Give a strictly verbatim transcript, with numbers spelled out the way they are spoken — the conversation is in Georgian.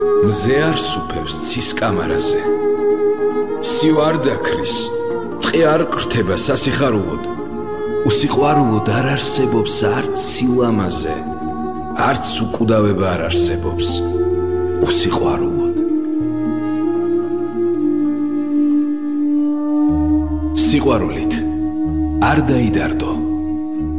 მზე არ სუფევს ცის კამარაზე სიო არ დაქრის ტყე არ ყრთება სასიხარულოდ უსიყვარულოდ არ არსებობს არც სილამაზე არც უკვდავება არ არსებობს უსიყვარულოდ სიყვარულით არ დაიდარდო